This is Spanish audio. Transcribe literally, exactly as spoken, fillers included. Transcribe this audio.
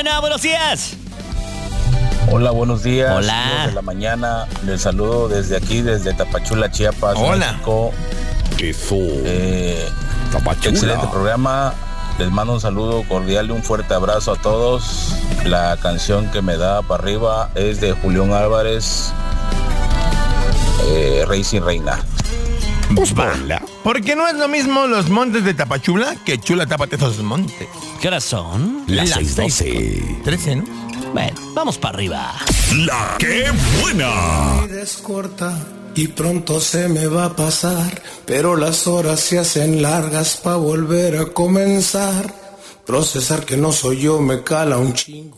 Bueno, buenos días. Hola, buenos días. Hola. Hijos de la mañana. Les saludo desde aquí, desde Tapachula, Chiapas, Hola. México. Eso. Eh, Tapachula. excelente programa. Les mando un saludo cordial y un fuerte abrazo a todos. La canción que me da para arriba es de Julián Álvarez, eh, Rey sin Reina. Pues ponla. Porque no es lo mismo los montes de Tapachula que Chula tápate esos montes. ¿Qué horas son? Las Las seis doce. trece, ¿no? Bueno, vamos para arriba. La que buena. Mi vida es corta y pronto se me va a pasar, pero las horas se hacen largas para volver a comenzar. Procesar que no soy yo me cala un chingo.